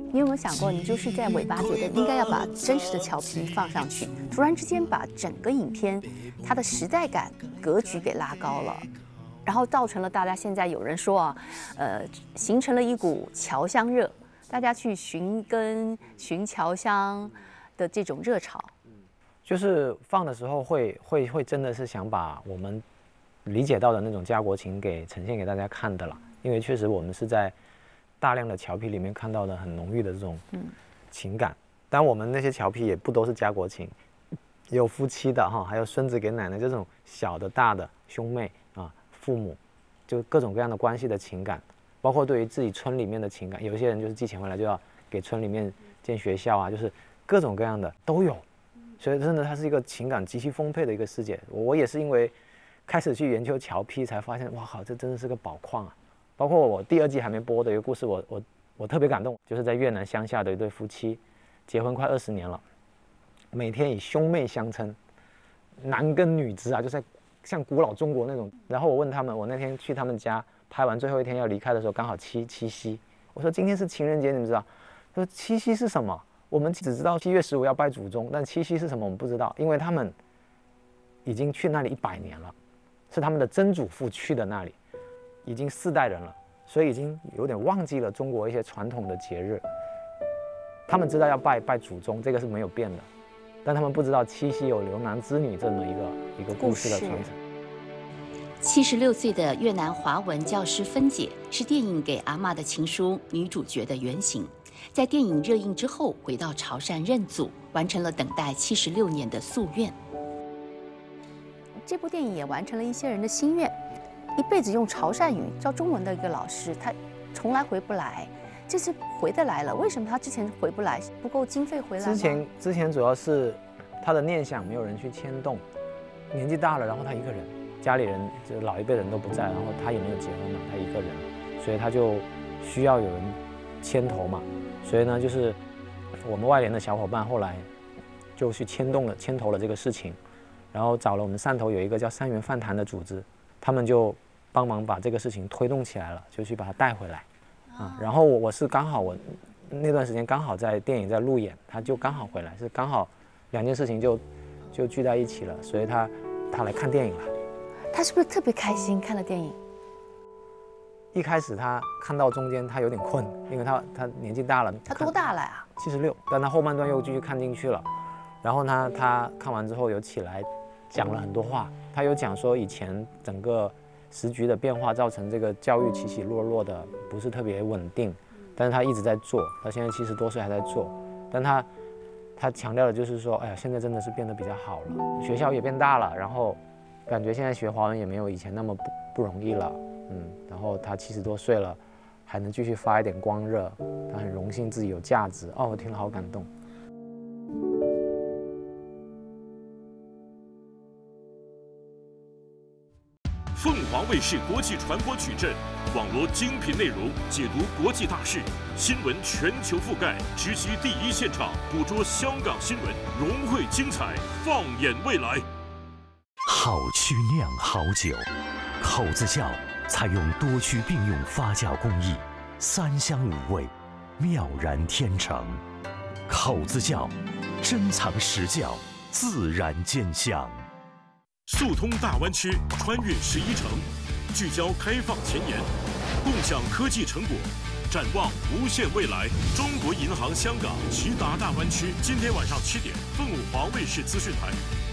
你有没有想过，你就是在尾巴觉得应该要把真实的乔皮放上去，突然之间把整个影片它的时代感、格局给拉高了，然后造成了大家现在有人说啊，形成了一股侨乡热，大家去寻根、寻侨乡的这种热潮。 就是放的时候会真的是想把我们理解到的那种家国情给呈现给大家看的了，因为确实我们是在大量的侨皮里面看到的很浓郁的这种情感。但我们那些侨皮也不都是家国情，也有夫妻的哈，还有孙子给奶奶这种小的、大的兄妹啊、父母，就各种各样的关系的情感，包括对于自己村里面的情感。有些人就是寄钱回来就要给村里面建学校啊，就是各种各样的都有。所以真的它是一个情感极其丰沛的一个世界。我也是因为开始去研究侨批，才发现哇靠，这真的是个宝矿啊！包括我第2季还没播的一个故事，我特别感动，就是在越南乡下的一对夫妻，结婚快20年了，每天以兄妹相称，男耕女织啊，就在像古老中国那种。然后我问他们，我那天去他们家拍完最后一天要离开的时候，刚好七夕，我说今天是情人节，你们知道？他说七夕是什么？我们只知道7月15要拜祖宗，但七夕是什么我们不知道，因为他们已经去那里100年了，是他们的曾祖父去的那里，已经4代人了，所以已经有点忘记了中国一些传统的节日。他们知道要拜祖宗，这个是没有变的，但他们不知道七夕有留男织女这么一个故事的传承。 76岁的越南华文教师芬姐是电影《给阿嬷的情书》女主角的原型。在电影热映之后，回到潮汕认祖，完成了等待76年的夙愿。 这部电影也完成了一些人的心愿，一辈子用潮汕语教中文的一个老师，他从来回不来，这次回得来了。为什么他之前回不来？不够经费回来吗？ 之前主要是他的念想没有人去牵动，年纪大了，然后他一个人，家里人就老一辈人都不在，然后他也没有结婚嘛，他一个人，所以他就需要有人牵头嘛。所以呢，就是我们外联的小伙伴后来就去牵头了这个事情，然后找了我们汕头有一个叫3元饭坛的组织，他们就帮忙把这个事情推动起来了，就去把它带回来啊。然后我是刚好我那段时间刚好在电影在路演，他就刚好回来，是刚好2件事情就聚在一起了，所以他来看电影了。 他是不是特别开心看了电影？ 一开始他看到中间他有点困，因为他年纪大了。 他多大了呀 ？76，但他后半段又继续看进去了。然后呢，他看完之后有起来讲了很多话，他有讲说以前整个时局的变化造成这个教育起起落落的不是特别稳定，但是他一直在做，他现在70多岁还在做，但他强调的就是说，哎呀，现在真的是变得比较好了，学校也变大了，然后感觉现在学华文也没有以前那么不容易了。然后他70多岁了，还能继续发一点光热，他很荣幸自己有价值。哦，我听了好感动。 凤凰卫视国际传播矩阵，网罗精品内容，解读国际大事，新闻全球覆盖，直击第一现场，捕捉香港新闻，融汇精彩，放眼未来。 好曲酿好酒，口子窖采用多区并用发酵工艺，3香5味，妙然天成。口子窖，珍藏实窖，自然见香。 速通大湾区，穿越11城，聚焦开放前沿，共享科技成果，展望无限未来。中国银行香港直达大湾区，今天晚上7点，凤凰卫视资讯台。